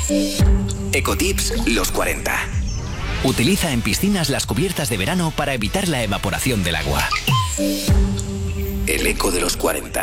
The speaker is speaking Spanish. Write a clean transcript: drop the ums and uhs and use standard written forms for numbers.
Ecotips los 40. Utiliza en piscinas las cubiertas de verano para evitar la evaporación del agua. El eco de los 40.